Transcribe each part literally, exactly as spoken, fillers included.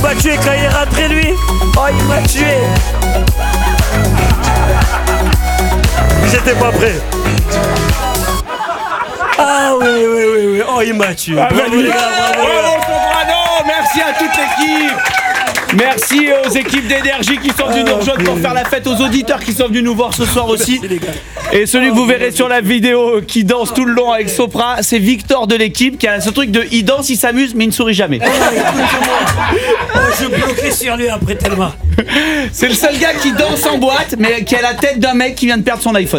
m'a tué quand il est rentré lui. Oh, il m'a tué. J'étais pas prêt. Ah oui, oui, oui, oui. Oh, il m'a tué. Ah, bravo, les gars, bravo. Bravo, Soprano. Merci à toute l'équipe. Merci aux équipes d'énergie qui sont venues nous rejoindre pour faire la fête, aux auditeurs qui sont venus nous voir ce soir aussi. Et celui que vous verrez sur la vidéo qui danse tout le long avec Sopra, c'est Victor de l'équipe qui a ce truc de il danse, il s'amuse, mais il ne sourit jamais. Oh, je bloquais sur lui après tellement. C'est le seul gars qui danse en boîte, mais qui a la tête d'un mec qui vient de perdre son iPhone.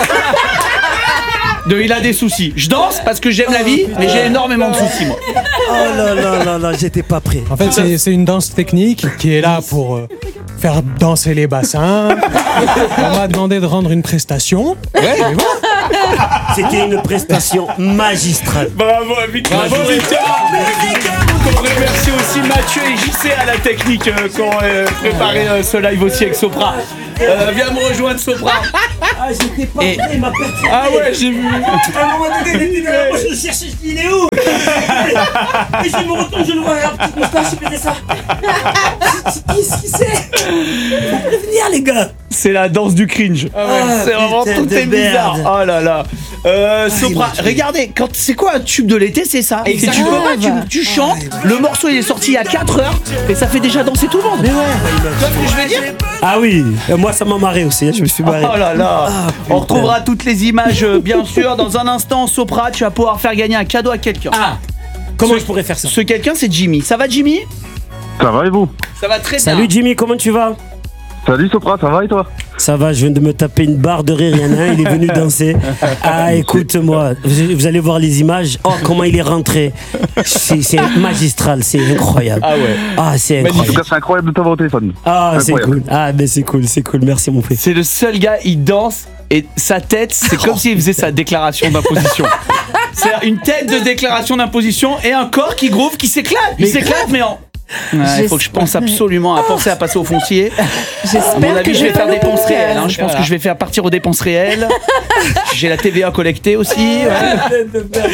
De, il a des soucis. Je danse parce que j'aime la vie, mais j'ai énormément de soucis, moi. Oh là là là là, j'étais pas prêt. En fait, c'est, c'est une danse technique qui est là pour euh, faire danser les bassins. On m'a demandé de rendre une prestation. Ouais, C'était une prestation magistrale. bravo, Victor. Bravo, Victor. On remercie aussi Mathieu et J C à la technique euh, qui ont euh, préparé euh, ce live aussi avec Sopra. Euh, viens me rejoindre, Sopra. Ah, j'étais pas Et- prêt, il m'a perturbé. Ah ouais, j'ai vu. À un moment donné, il était là, moi je le cherchais, je dis il est où? Et je me retourne, je le vois, la petite moustache, il faisait ça. Qui est-ce qui c'est? Faut prévenir les gars. C'est la danse du cringe. Ah, c'est vraiment putain tout de est bizarre. merde. Oh là là. Euh, Sopra, il m'a tué. regardez, quand c'est quoi un tube de l'été, c'est ça. Et tu peux pas, tu, tu chantes. Le morceau il est sorti il y a quatre heures et ça fait déjà danser tout le monde. Mais ouais. Tu vois ce que je veux dire? Ah oui, euh, moi ça m'a marré aussi, hein, je me suis marré. Oh là là. Ah, On retrouvera toutes les images euh, bien sûr dans un instant. Sopra, tu vas pouvoir faire gagner un cadeau à quelqu'un. Ah, comment je pourrais faire ça? Ce quelqu'un c'est Jimmy. Ça va Jimmy? Ça va et vous? Ça va très Salut bien. Jimmy, comment tu vas? Salut Sopra, ça va et toi? Ça va, je viens de me taper une barre de rire, il y en a un, il est venu danser. Ah, écoute-moi, vous, vous allez voir les images. Oh, comment il est rentré. C'est, c'est magistral, c'est incroyable. Ah ouais. Ah, c'est En tout incroyable. cas, c'est incroyable de t'avoir au téléphone. Ah, c'est Incroyable. cool. Ah, ben c'est cool, c'est cool. Merci mon frère. C'est le seul gars, il danse et sa tête, c'est comme s'il faisait sa déclaration d'imposition. C'est une tête de déclaration d'imposition et un corps qui groove, qui s'éclate. Il s'éclate, mais en. Ouais, il faut que je pense absolument à penser à passer au foncier. À mon avis, je vais faire dépenses réelles. Hein. Je pense que je vais faire partir aux dépenses réelles. J'ai la T V A collectée aussi. Ouais.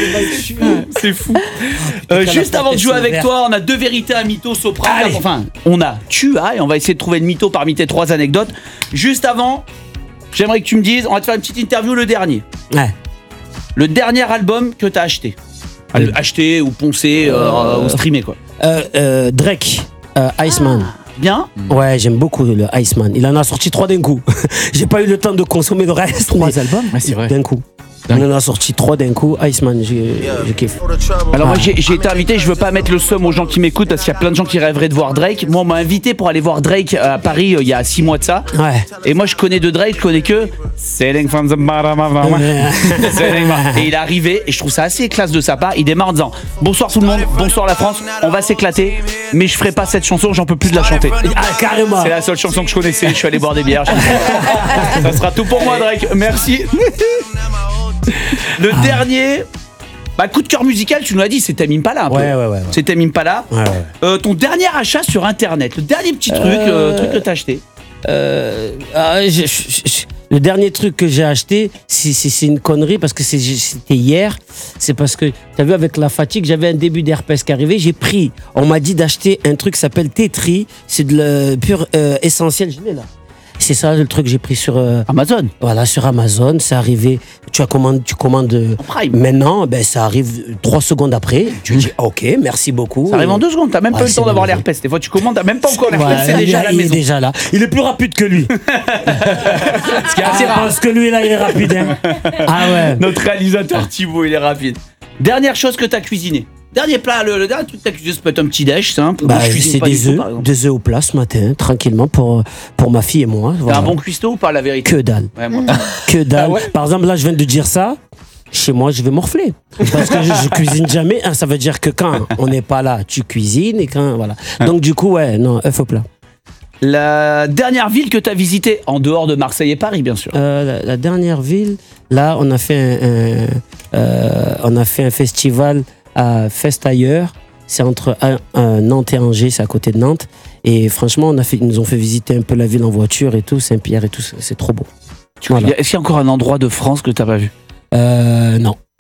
C'est fou. Euh, juste avant de jouer avec toi, on a deux vérités, un mytho, Sopra. Allez. Enfin, on a, tu as, et on va essayer de trouver le mytho parmi tes trois anecdotes. Juste avant, j'aimerais que tu me dises, on va te faire une petite interview, le dernier. Ouais. Le dernier album que t'as acheté. Le- Acheté ou poncé euh, ou streamé quoi. Euh, euh, Drake, euh, Iceman. Bien. Ouais, j'aime beaucoup le Iceman. Il en a sorti trois d'un coup. J'ai pas eu le temps de consommer le reste. Trois albums. Ouais, c'est vrai. D'un coup. Il en a sorti trois d'un coup. Iceman, j'ai, je kiffe. Alors moi j'ai, j'ai été invité, je veux pas mettre le seum aux gens qui m'écoutent parce qu'il y a plein de gens qui rêveraient de voir Drake. Moi on m'a invité pour aller voir Drake à Paris euh, il y a six mois de ça. Ouais. Et moi je connais de Drake, je connais que Sailing from the bottom of my heart. Sailing from- Et il est arrivé et je trouve ça assez classe de sa part. Il démarre en disant bonsoir tout le monde, bonsoir la France, on va s'éclater, mais je ferai pas cette chanson, j'en peux plus de la chanter. Ah, carrément. C'est la seule chanson que je connaissais, je suis allé boire des bières. Ça sera tout pour moi Drake, merci. Le dernier, bah, coup de cœur musical, tu nous l'as dit, c'est Tame Impala un peu. Ouais, ouais, ouais, ouais. C'est Tame Impala. Ouais, ouais. Euh, ton dernier achat sur internet, le dernier petit truc, Euh, euh, truc que t'as acheté. Euh, ah, je- je- je- le dernier truc que j'ai acheté, c'est, c'est, c'est une connerie parce que c'est, c'était hier. C'est parce que, t'as vu, avec la fatigue, j'avais un début d'herpès qui arrivait. J'ai pris, on m'a dit d'acheter un truc qui s'appelle Tetri. C'est de la pure euh, essentiel. Je l'ai là. C'est ça le truc que j'ai pris sur euh, Amazon. voilà, sur Amazon. C'est arrivé. Tu as commandé, tu commandes euh, En Prime. maintenant. Ben ça arrive trois secondes après. Tu dis ok, merci beaucoup. Ça arrive en deux secondes, t'as même Ouais, pas eu le c'est temps d'avoir bon. l'herpès. Des fois tu commandes, t'as même pas encore l'herpès, Ouais, c'est déjà à il, la il maison. est déjà là. Il est plus rapide que lui. Ce qui est assez Ah, rare. parce que lui là, il est rapide. Hein. Ah ouais. Notre réalisateur Thibaut, il est rapide. Dernière chose que t'as cuisiné. Dernier plat, le, le dernier truc que t'as cuisiné, ça peut être un petit déj simple. Bah, Moi, je cuisine c'est pas du des tout, œufs, par exemple. des œufs au plat ce matin, tranquillement pour pour ma fille et moi. T'as Voilà. un bon cuistot ou pas la vérité? Que dalle, Ouais, moi. que dalle. Ah ouais. Par exemple, là, je viens de dire ça. Chez moi, je vais morfler parce que je, je cuisine jamais. Ah, ça veut dire que quand on n'est pas là, tu cuisines et quand voilà. Donc du coup, ouais, non, œufs au plat. La dernière ville que t'as visitée, en dehors de Marseille et Paris, bien sûr. Euh, la, la dernière ville, là, on a fait un, un, euh, on a fait un festival à Fest ailleurs. C'est entre un, un Nantes et Angers, c'est à côté de Nantes. Et franchement, on a fait, ils nous ont fait visiter un peu la ville en voiture et tout, Saint-Pierre et tout, c'est, c'est trop beau. Voilà. Est-ce qu'il y a encore un endroit de France que t'as pas vu? Euh, non.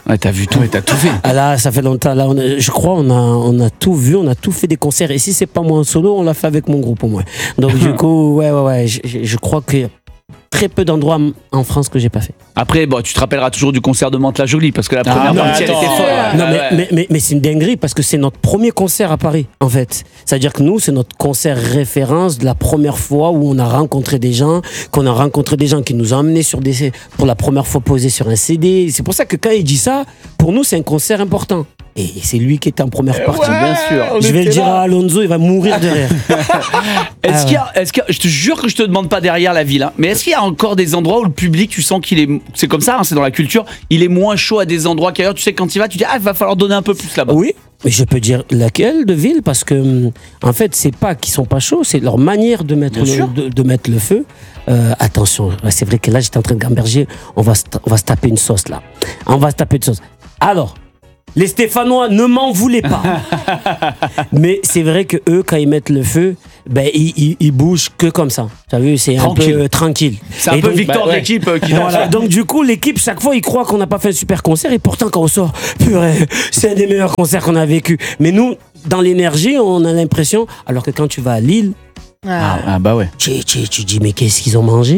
Ouais, t'as vu tout et t'as tout fait. Ah là, ça fait longtemps. Là, on a- je crois on a, on a tout vu, on a tout fait des concerts. Et si c'est pas moi en solo, on l'a fait avec mon groupe au moins. Donc du coup, ouais, ouais, ouais. Je, je- je crois qu'il y a très peu d'endroits en France que j'ai pas fait. Après, bon, tu te rappelleras toujours du concert de Mantes-la-Jolie parce que la première non, partie, elle attends. était folle. Non, Ah mais, ouais. mais, mais, mais c'est une dinguerie parce que c'est notre premier concert à Paris, en fait. C'est-à-dire que nous, c'est notre concert référence de la première fois où on a rencontré des gens, qu'on a rencontré des gens qui nous ont amenés sur des, pour la première fois posés sur un C D. C'est pour ça que quand il dit ça, pour nous, c'est un concert important. Et c'est lui qui était en première partie. bien sûr. Je vais le dire à Alonso, il va mourir de rire. Est-ce Ah qu'il y a, est-ce qu'il y a- je te jure que je te demande pas derrière la ville, hein, mais est-ce qu'il y a encore des endroits où le public, tu sens qu'il est, c'est comme ça, hein, c'est dans la culture, il est moins chaud à des endroits qu'ailleurs. Tu sais, quand il va, tu dis ah, il va falloir donner un peu plus là-bas. Oui, mais je peux dire laquelle de ville parce que hum, en fait c'est pas qu'ils sont pas chauds, c'est leur manière de mettre, Bien sûr. le, de, de mettre le feu. Euh, attention, c'est vrai que là j'étais en train de gamberger, on va, se- on va se taper une sauce là. On va se taper une sauce. Alors, les Stéphanois, ne m'en voulez pas. Mais c'est vrai que eux, quand ils mettent le feu, ben ils, ils, ils bougent que comme ça. Tu as vu, c'est un Tranquille. peu euh, tranquille. C'est un Et peu donc- Victor bah, de ouais. l'équipe euh, qui danse. Voilà. Donc du coup, l'équipe, chaque fois, ils croient qu'on n'a pas fait un super concert et pourtant quand on sort, purée, c'est un des meilleurs concerts qu'on a vécu. Mais nous, dans l'énergie, on a l'impression, alors que quand tu vas à Lille, Ah. Ah bah ouais. tu, tu, tu dis mais qu'est-ce qu'ils ont mangé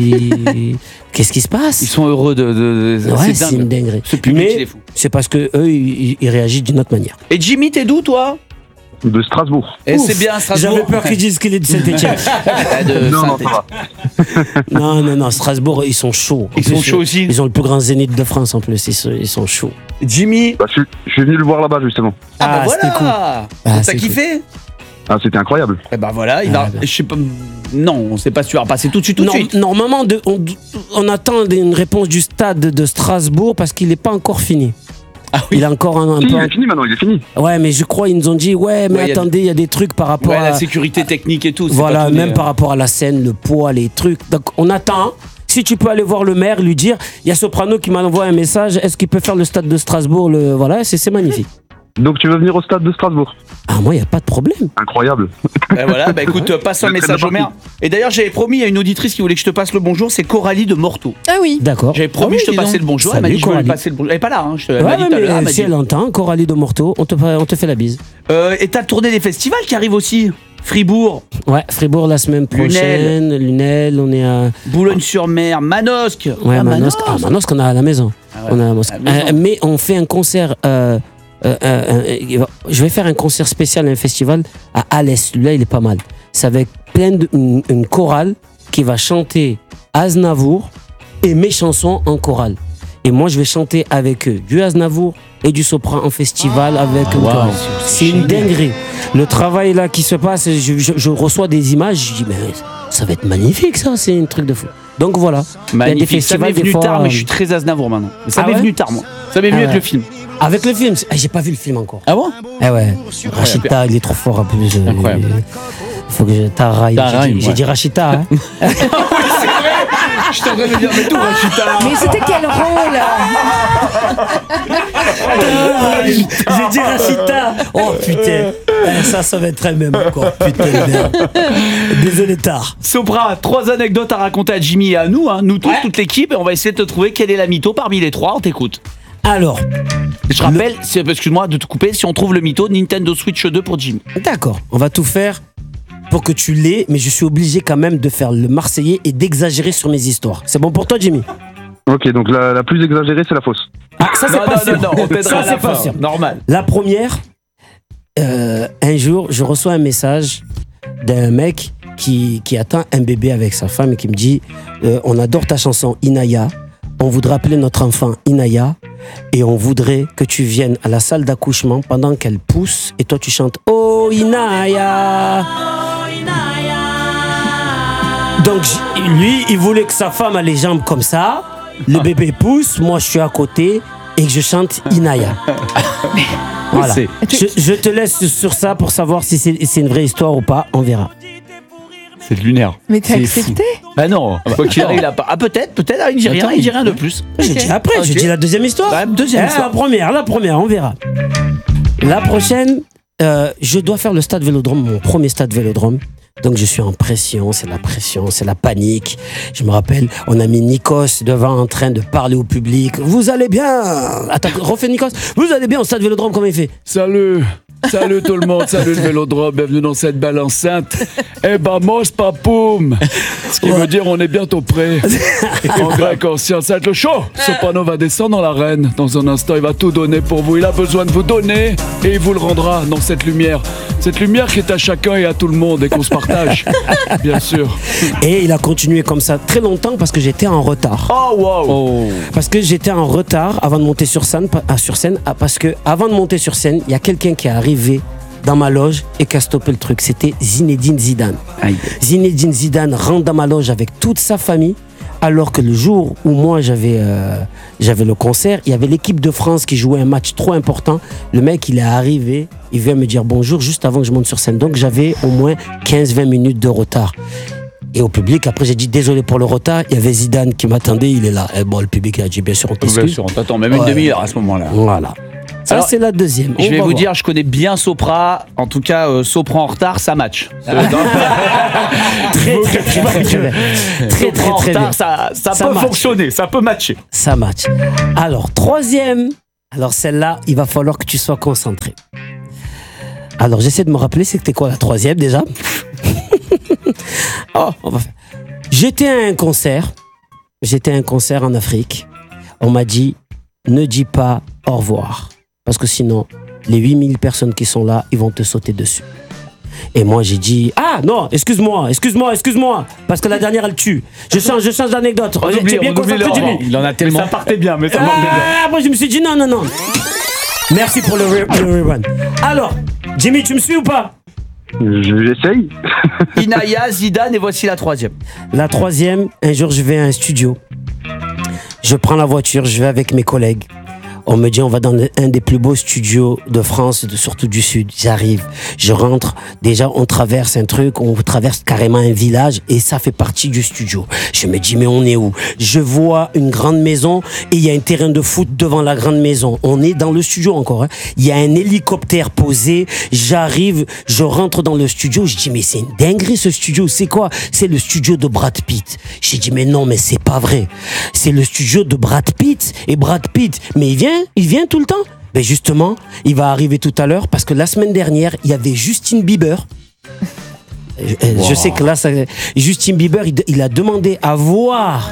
et qu'est-ce qui se passe? Ils sont heureux de. de, de- Ouais, c'est c'est une dingue. dinguerie. Ce public, il est Mais fou. c'est parce que eux, ils, ils réagissent d'une autre manière. Et Jimmy, t'es d'où toi? De Strasbourg. Et Ouf, c'est bien Strasbourg. J'avais peur qu'ils disent qu'il est de Saint-Etienne. de Non, non, Saint-Étienne. ça va. non, non, non, Strasbourg, ils sont chauds. En Ils sont plus, chauds aussi. Ils ont le plus grand zénith de France en plus, ils sont, ils sont chauds. Jimmy. Bah, je, suis, je suis venu le voir là-bas justement. Ah, bah Ah, voilà. c'était cool. Donc, Ah, t'as c'est kiffé? Ah, c'était incroyable. Eh ben voilà, il Ah, va. bah. Je sais pas. Non, on sait pas si tu vas passer tout de suite, tout de Nor- suite. Normalement, de- on, on attend une réponse du stade de Strasbourg parce qu'il n'est pas encore fini. Ah oui. Il est encore un, un Si, peu. il est fini maintenant, il est fini. Ouais, mais je crois ils nous ont dit ouais, mais Ouais, y a attendez, il y a des trucs par rapport Ouais, à la sécurité technique et tout. c'est voilà, pas tout, même mais, par rapport à la scène, le poids, les trucs. Donc on attend. Si tu peux aller voir le maire, lui dire, il y a Soprano qui m'a envoyé un message. Est-ce qu'il peut faire le stade de Strasbourg le voilà, c'est c'est magnifique. Donc tu veux venir au stade de Strasbourg. Ah moi, il y a pas de problème. Incroyable. euh, ben voilà, bah écoute, euh, passe un Je serai message bien au maire. Et d'ailleurs, j'avais promis à une auditrice qui voulait que je te passe le bonjour, c'est Coralie de Morteau. Ah oui. D'accord. J'avais promis Ah que je oui, te dis passais donc. le bonjour. Elle m'a Salut, dit je veux lui Coralie. passer le bonjour. Elle est pas là, hein. Je te, elle Ouais, m'a dit ouais, tout à l'heure. elle mais m'a si dit. elle entend, Coralie de Morteau, on te, on te fait la bise. Euh, et t'as tourné des festivals qui arrivent aussi. Fribourg, Ouais, Fribourg la semaine prochaine, Lunel, on est à. Boulogne-sur-Mer, Manosque. Ouais, Ah, Manosque. Ah, Manosque, on a à la maison. Ah ouais, On a à la mosquée. à la maison. Euh, mais on fait un concert. euh, euh, euh, euh, il va- je vais faire un concert spécial à un festival à Alès. Celui-là, il est pas mal. C'est avec plein de, une, une chorale qui va chanter Aznavour et mes chansons en chorale. Et moi, je vais chanter avec eux du Aznavour et du Sopran en festival avec une Wow. chorale. C'est une dinguerie. Le travail là qui se passe, je, je- je reçois des images, je dis mais ça va être magnifique ça, c'est un truc de fou. Donc voilà. Il y a des Magnifique. Ça m'est festivals, des venu fois, tard, mais euh, je suis très Aznavour maintenant. Mais ça Ah m'est ouais venu tard, moi. Ça m'est venu Ah avec ouais. le film. Avec le film, c'est- ah, j'ai pas vu le film encore. Ah bon? Ah ouais, Rachita, il est trop fort en plus. euh, Incroyable. il Faut que je t'arraille. T'arraille, J'ai dit- J'ai ouais. dit Rachita. Hein. Je t'aurais de dire, mais tout, Rachita. Mais c'était quel rôle T'arraille. J'ai dit Rachita. Oh putain. Eh, ça, ça va être elle-même encore. Putain de merde. Désolé tard. Sopra, trois anecdotes à raconter à Jimmy et à nous, hein, nous tous, toute l'équipe, et on va essayer de te trouver quelle est la mytho parmi les trois. On t'écoute. Alors, Je rappelle, c'est- excuse-moi de te couper, si on trouve le mytho, Nintendo Switch deux pour Jimmy. d'accord, on va tout faire pour que tu l'aies, mais je suis obligé quand même de faire le Marseillais et d'exagérer sur mes histoires. C'est bon pour toi, Jimmy? Ok, donc la, la plus exagérée, c'est la fausse. Ah, ça, c'est Non, pas non, sûr. non, non, on t'aidera Ça, à la c'est pas fin. sûr. Normal. La première, euh, un jour, je reçois un message d'un mec qui, qui attend un bébé avec sa femme et qui me dit euh, on adore ta chanson Inaya, on voudrait appeler notre enfant Inaya et on voudrait que tu viennes à la salle d'accouchement pendant qu'elle pousse et toi tu chantes Oh Inaya. Donc j- lui, il voulait que sa femme a les jambes comme ça, le bébé pousse, moi je suis à côté et que je chante Inaya. Voilà. C'est- Je, je te laisse sur ça pour savoir si c'est c'est une vraie histoire ou pas, on verra. C'est lunaire. Mais t'as C'est fou. accepté? Ah non, quoi qu'il arrive, il a pas. Ah peut-être, peut-être, ah, il dit rien, Attends, il dit rien de plus. J'ai dit après, j'ai Ok. dit la deuxième histoire. Bah, deuxième Eh, histoire. La première, la première, on verra. La prochaine, euh, je dois faire le stade Vélodrome, mon premier stade Vélodrome. Donc je suis en pression, c'est la pression, c'est la panique. Je me rappelle, on a mis Nikos devant en train de parler au public. Vous allez bien? Attends, refais Nikos. Vous allez bien au stade Vélodrome, comment il fait? Salut, salut tout le monde, salut le Vélodrome, bienvenue dans cette belle enceinte. Eh ben, mos papoum, ce qui veut dire on est bientôt prêt. En grec ancien, ça va être le show. Soprano va descendre dans l'arène. Dans un instant, il va tout donner pour vous. Il a besoin de vous donner et il vous le rendra dans cette lumière. Cette lumière qui est à chacun et à tout le monde et qu'on se partage, bien sûr. Et il a continué comme ça très longtemps parce que j'étais en retard. Oh wow. Oh. Parce que j'étais en retard avant de monter sur scène, ah, sur scène ah, parce que avant de monter sur scène, il y a quelqu'un qui est arrivé dans ma loge et qui a stoppé le truc. C'était Zinedine Zidane. Aïe. Zinedine Zidane rentre dans ma loge avec toute sa famille, alors que le jour où moi j'avais euh, j'avais le concert, il y avait l'équipe de France qui jouait un match trop important. Le mec, il est arrivé, il vient me dire bonjour juste avant que je monte sur scène. Donc j'avais au moins quinze vingt minutes de retard. Et au public, après j'ai dit désolé pour le retard. Il y avait Zidane qui m'attendait, il est là. Et bon, le public a dit bien sûr on t'excuse. Bien sûr, on t'attend même une ouais. demi-heure à ce moment-là. Voilà. Ça, c'est la deuxième. Je On vais va vous voir. dire, je connais bien Sopra. En tout cas, euh, Sopra en retard, ça match. Très, très, très, très, très bien. Très, très, en très retard, bien. ça, ça, Ça peut match. fonctionner, ça peut matcher. Ça match. Alors, troisième. Alors, celle-là, il va falloir que tu sois concentré. Alors, j'essaie de me rappeler, c'était quoi la troisième déjà? Oh, on va faire. J'étais à un concert. J'étais à un concert en Afrique. On m'a dit, ne dis pas au revoir. Parce que sinon, les huit mille personnes qui sont là, ils vont te sauter dessus. Et moi, j'ai dit, ah non, excuse-moi, excuse-moi, excuse-moi. Parce que la dernière, elle tue. Je change, je change d'anecdote. On oublie, T'es bien on oublie concentré, le- Jimmy. Il en a tellement. Ça partait bien, mais ça manque de Ah, moi, je me suis dit, non, non, non. Merci pour le, re- le rewind. Alors, Jimmy, tu me suis ou pas? J'essaye. Inaya, Zidane, et voici la troisième. La troisième, un jour, je vais à un studio. Je prends la voiture, je vais avec mes collègues. On me dit, on va dans le- un des plus beaux studios de France, de, surtout du Sud. J'arrive, je rentre. Déjà, on traverse un truc, on traverse carrément un village et ça fait partie du studio. Je me dis, mais on est où? Je vois une grande maison et il y a un terrain de foot devant la grande maison. On est dans le studio encore. Hein. Il y a un hélicoptère posé. J'arrive, je rentre dans le studio. Je dis, mais c'est une dinguerie ce studio. C'est quoi? C'est le studio de Brad Pitt. J'ai dit, mais non, mais c'est pas vrai. C'est le studio de Brad Pitt. Et Brad Pitt, mais il vient Il vient tout le temps. Ben justement, il va arriver tout à l'heure parce que la semaine dernière, il y avait Justin Bieber. Je, wow. je sais que là, ça, Justin Bieber, il, il a demandé à voir,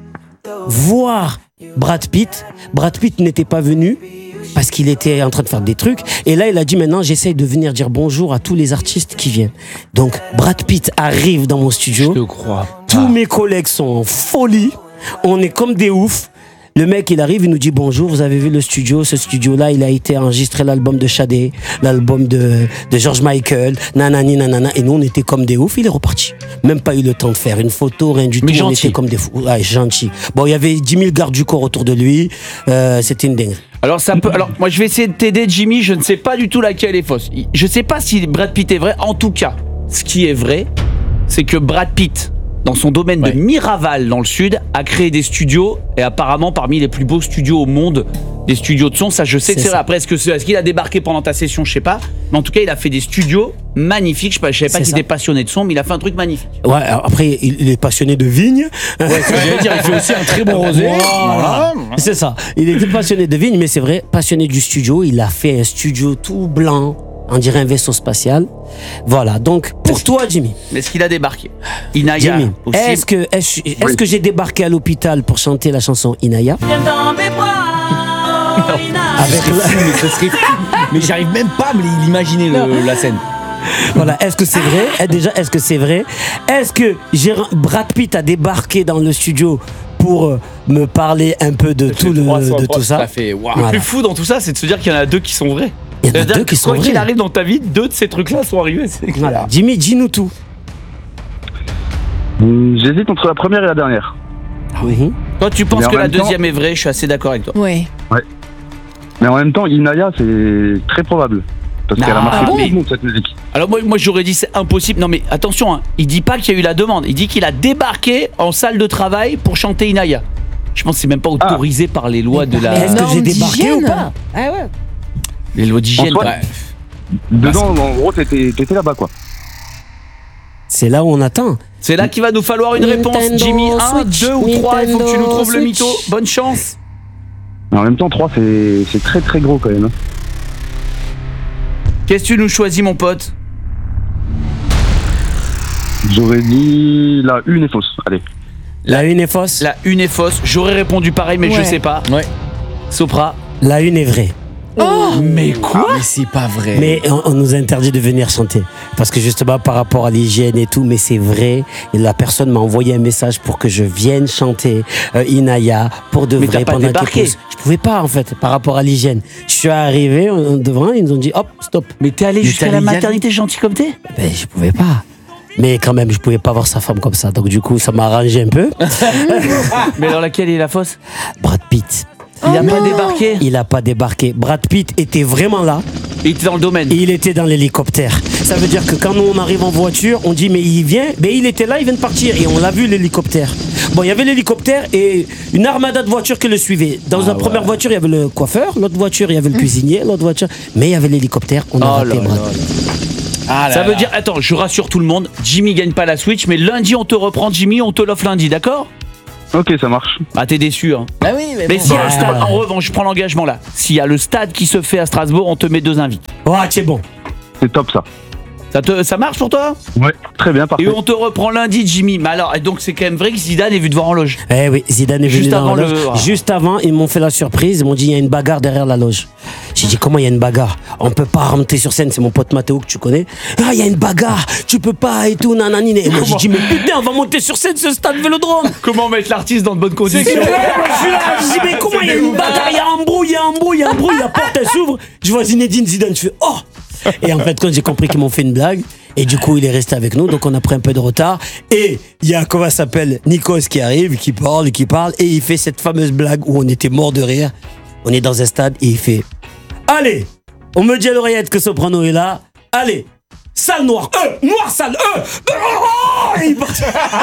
voir Brad Pitt. Brad Pitt n'était pas venu parce qu'il était en train de faire des trucs. Et là, il a dit maintenant, j'essaye de venir dire bonjour à tous les artistes qui viennent. Donc, Brad Pitt arrive dans mon studio. Je te crois. Tous mes collègues sont en folie. On est comme des oufs. Le mec, il arrive, il nous dit bonjour, vous avez vu le studio, ce studio-là, il a été enregistré l'album de Shadé, l'album de, de George Michael, nanani, nanana, et nous, on était comme des oufs, il est reparti. Même pas eu le temps de faire une photo, rien du Mais tout, gentil. on était comme des fous. Ouais, gentil. Bon, il y avait dix mille gardes du corps autour de lui, euh, c'était une dingue. Alors ça peut. Alors moi je vais essayer de t'aider, Jimmy. Je ne sais pas du tout laquelle est fausse. Je sais pas si Brad Pitt est vrai. En tout cas, ce qui est vrai, c'est que Brad Pitt, dans son domaine ouais. de Miraval dans le sud, a créé des studios et apparemment parmi les plus beaux studios au monde, des studios de son. Ça, je sais c'est que c'est ça. vrai. Après, est-ce que c'est, est-ce qu'il a débarqué pendant ta session, je sais pas. Mais en tout cas, il a fait des studios magnifiques. Je sais pas, je savais pas C'est qu'il ça. était passionné de son, mais il a fait un truc magnifique. Ouais, alors après, il, il est passionné de vigne. Ouais, c'est ce que j'allais dire. Il fait aussi un très bon rosé. Voilà. C'est ça. Il était passionné de vigne, mais c'est vrai, passionné du studio. Il a fait un studio tout blanc. On dirait un vaisseau spatial. Voilà, donc pour toi, Jimmy. Mais est-ce qu'il a débarqué? Inaya. Jimmy, aussi. est-ce que, est-ce, est-ce Oui. que j'ai débarqué à l'hôpital pour chanter la chanson Inaya? Avec la- mais ce serait fou. Mais j'arrive même pas à me l'imaginer le- la scène. Voilà, est-ce que c'est vrai? Eh, Déjà, est-ce que c'est vrai? Est-ce que j'ai- Brad Pitt a débarqué dans le studio pour euh, me parler un peu de tout, le, de tout ça? Ça fait waouh. Le Voilà. plus fou dans tout ça, c'est de se dire qu'il y en a deux qui sont vrais. Il y en a C'est-à-dire deux qui que sont quoi qu'il vrais. arrive dans ta vie, deux de ces trucs-là sont arrivés. C'est clair. Voilà. Jimmy, dis-nous tout. Hum, J'hésite entre la première et la dernière. Mhm. Toi, tu penses Mais en que la même temps- deuxième est vraie, je suis assez d'accord avec toi. Oui. Mais en même temps, Inaya, c'est très probable. Parce Ah, qu'elle a marqué tout mais- le monde, cette musique. Alors moi, moi j'aurais dit c'est impossible. Non mais attention, hein, il dit pas qu'il y a eu la demande. Il dit qu'il a débarqué en salle de travail pour chanter Inaya. Je pense que c'est même pas autorisé par les lois de Mais la... est-ce que j'ai normes débarqué ou d'hygiène. pas? Ah ouais. Les lois d'hygiène. Antoine, Ouais. Dedans, en gros, t'étais t'étais là-bas, quoi. C'est c'est là où on attend. C'est là qu'il va nous falloir une réponse. Nintendo Jimmy, un, Switch, deux ou trois, il faut que tu nous trouves le Nintendo mytho. Switch. Bonne chance. Mais en même temps, trois, c'est c'est très très gros quand même. hein. Qu'est-ce que tu nous choisis, mon pote? J'aurais dit la une est fausse. Allez. La une est fausse. La une est fausse. J'aurais répondu pareil, mais je Ouais. sais pas. Ouais. Sopra. La une est vraie. Mais quoi? Ah, mais c'est pas vrai. Mais on, on nous interdit de venir chanter. Parce que justement, par rapport à l'hygiène et tout, mais c'est vrai. Et la personne m'a envoyé un message pour que je vienne chanter euh, Inaya pour de Mais vrai t'as pas pendant débarqué. qu'elle pousse. Je pouvais pas, en fait, par rapport à l'hygiène. Je suis arrivé on- devant, ils nous ont dit hop, stop. Mais t'es allé Mais jusqu'à t'es la allé y aller maternité gentil comme t'es? Ben, je pouvais pas. Mais quand même, je pouvais pas voir sa femme comme ça. Donc, du coup, ça m'a arrangé un peu. Mais dans laquelle est la fosse? Brad Pitt. Il a pas débarqué. Il a pas débarqué. Brad Pitt était vraiment là. Il était dans le domaine. Et il était dans l'hélicoptère. Ça veut dire que quand nous on arrive en voiture, on dit mais il vient, mais il était là, il vient de partir et on l'a vu l'hélicoptère. Bon, il y avait l'hélicoptère et une armada de voitures qui le suivaient. Dans la première voiture, il y avait le coiffeur, l'autre voiture, il y avait le cuisinier, l'autre voiture, mais il y avait l'hélicoptère. On a Oh raté là Brad. Ah là Ça veut là. dire, attends, je rassure tout le monde, Jimmy gagne pas la Switch, mais lundi on te reprend, Jimmy, on te l'offre lundi, d'accord? Ok, ça marche. Ah, t'es déçu, hein. Ah oui, mais, Mais bon. s'il y a le Bah. stade, en revanche, je prends l'engagement là. S'il y a le stade qui se fait à Strasbourg, on te met deux invités. Oh, c'est bon. C'est top ça. Ça, te, ça marche pour toi? Ouais, très bien, parfait. Et on te reprend lundi, Jimmy. Mais alors, et donc c'est quand même vrai que Zidane est vu devant en loge. Eh oui, Zidane est venu Juste dans avant la loge. le- ah. Juste avant, ils m'ont fait la surprise. Ils m'ont dit il y a une bagarre derrière la loge. J'ai dit comment il y a une bagarre? On peut pas remonter sur scène. C'est mon pote Mathéo que tu connais. Ah, il y a une bagarre. Tu peux pas et tout, nanani. Et moi j'ai dit mais putain, on va monter sur scène ce stade Vélodrome. Comment mettre l'artiste dans de bonnes conditions? Ouais, moi, je suis là, je dis mais comment il y a une bagarre? Il y a un embrouille, il y a un embrouille, il y a un embrouille. La porte elle s'ouvre. Je vois Zinedine Zidane. Je fais oh. Et en fait, quand j'ai compris qu'ils m'ont fait une blague, et du coup, il est resté avec nous, donc on a pris un peu de retard. Et il y a, comment ça s'appelle, Nikos qui arrive, qui parle, qui parle, et il fait cette fameuse blague où on était mort de rire. On est dans un stade et il fait allez, on me dit à l'oreillette que Soprano est là. Allez, salle noire, euh, noire salle, euh, euh, oh, oh, et il part.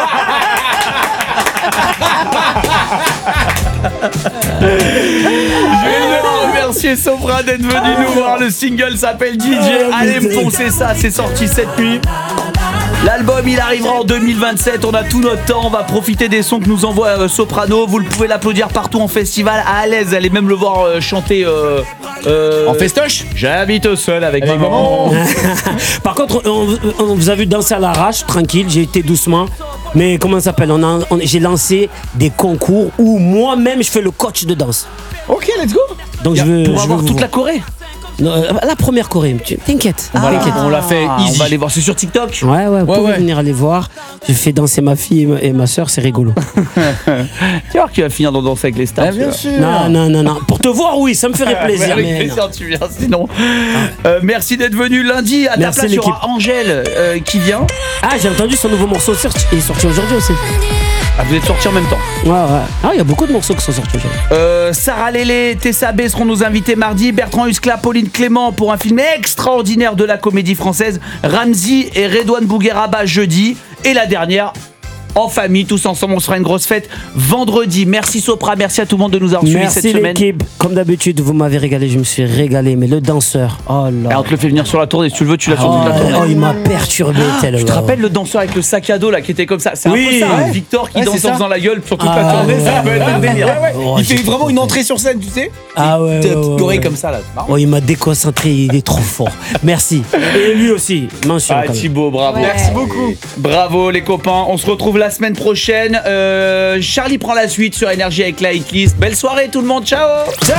Je vais remercier Sopra d'être venu nous voir. Le single s'appelle D J. Oh, Allez me putain. foncer ça, c'est sorti cette nuit. L'album il arrivera en deux mille vingt-sept, on a tout notre temps, on va profiter des sons que nous envoie euh, Soprano. Vous le pouvez l'applaudir partout en festival, à l'aise, allez même le voir euh, chanter euh, euh, En festoche. J'habite au sol avec, Avec maman. Par contre, on, on vous a vu danser à l'arrache, tranquille, j'ai été doucement. Mais comment ça s'appelle on a- on- J'ai lancé des concours où moi-même je fais le coach de danse. Ok, let's go. Donc je veux, Pour je avoir veux toute vous- la Chorée. Non, euh, la première Corée, tu- t'inquiète. On, va- t'inquiète. on l'a fait Ah, easy. on On va aller voir, c'est sur TikTok. Ouais, ouais, vous Ouais, pouvez ouais. venir aller voir. Je fais danser ma fille et ma, et ma soeur, c'est rigolo. Tu vas voir qui va finir dans Danser avec les stars. Ah, tu bien vois. sûr. Non, non, non, non. Pour te voir, oui, ça me ferait Ouais, plaisir. avec mais plaisir, non. tu viens sinon. Euh, merci d'être venu lundi. À ta Merci, place, il y aura l'équipe. Angèle euh, qui vient. Ah, j'ai entendu son nouveau morceau sorti- il est sorti aujourd'hui aussi. Ah, vous êtes sortis en même temps. Ouais, ouais. Ah, il y a beaucoup de morceaux qui sont sortis aujourd'hui. Euh, Sarah Lélé, Tessa B seront nos invités mardi. Bertrand Huskla, Pauline Clément pour un film extraordinaire de la comédie française. Ramzi et Redouane Bougueraba jeudi. Et la dernière, en famille, tous ensemble, on se fera une grosse fête vendredi. Merci Sopra, merci à tout le monde de nous avoir suivis cette Merci semaine. l'équipe. Comme d'habitude, vous m'avez régalé, je me suis régalé. Mais le danseur, oh Et là. on te le fait venir sur la tournée, si tu le veux, tu l'as sur Oh, toute la tournée. oh, il m'a perturbé tellement. Tu te rappelles le danseur avec le sac à dos là qui était comme ça? C'est Oui. un peu ça, hein, Ouais. Victor qui Ouais, danse c'est en ça. faisant la gueule sur toute Ah, la tournée, ouais. ça peut être un délire. Ouais, ouais. Oh, Il fait j'ai vraiment trop une peur. entrée sur scène, tu sais. Ah ouais, Petite ouais, ouais, oreille ouais. comme ça là. C'est marrant. Oh, il m'a déconcentré, il est trop fort. Merci. Et lui aussi, mention. Ah quand même. Thibaut, bravo. Ouais. Merci beaucoup. Bravo les copains, on se retrouve la semaine prochaine. Euh, Charlie prend la suite sur Énergie avec la hitlist. Belle soirée tout le monde, ciao. Ciao.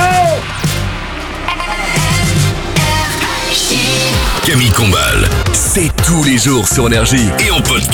Camille Combal, c'est tous les jours sur Énergie et en podcast.